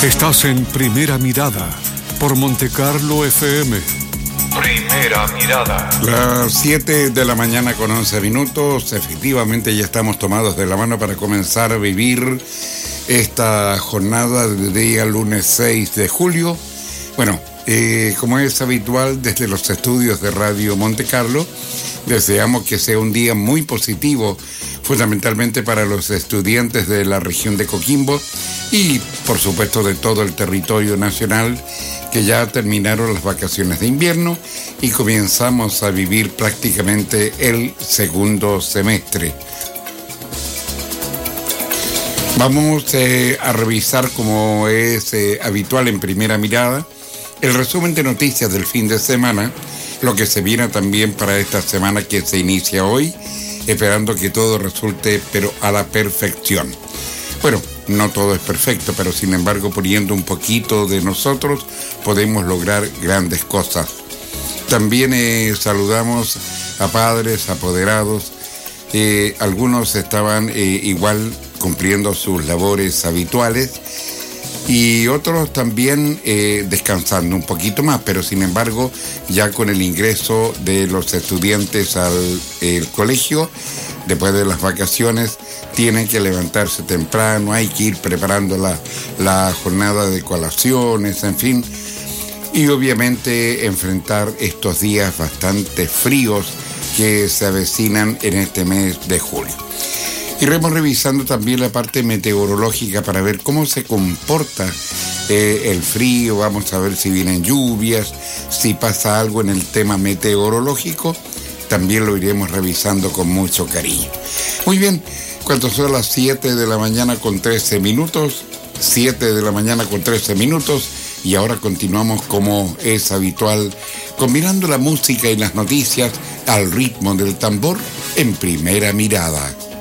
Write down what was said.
Estás en Primera Mirada por Montecarlo FM. Primera Mirada. Las 7 de la mañana con 11 minutos. Efectivamente ya estamos tomados de la mano para comenzar a vivir esta jornada del día lunes 6 de julio. Bueno, como es habitual desde los estudios de Radio Montecarlo, deseamos que sea un día muy positivo, fundamentalmente para los estudiantes de la región de Coquimbo y, por supuesto, de todo el territorio nacional, que ya terminaron las vacaciones de invierno y comenzamos a vivir prácticamente el segundo semestre. Vamos a revisar, como es habitual en Primera Mirada, el resumen de noticias del fin de semana, lo que se viene también para esta semana que se inicia hoy, esperando que todo resulte pero a la perfección. Bueno, no todo es perfecto, pero sin embargo poniendo un poquito de nosotros podemos lograr grandes cosas. También saludamos a padres, apoderados, algunos estaban igual cumpliendo sus labores habituales y otros también descansando un poquito más, pero sin embargo ya con el ingreso de los estudiantes al colegio, después de las vacaciones, tienen que levantarse temprano, hay que ir preparando la jornada de colaciones, en fin, y obviamente enfrentar estos días bastante fríos que se avecinan en este mes de julio. Iremos revisando también la parte meteorológica para ver cómo se comporta el frío, vamos a ver si vienen lluvias, si pasa algo en el tema meteorológico, también lo iremos revisando con mucho cariño. Muy bien, cuando son las 7 de la mañana con 13 minutos, 7 de la mañana con 13 minutos, y ahora continuamos como es habitual, combinando la música y las noticias al ritmo del tambor en Primera Mirada.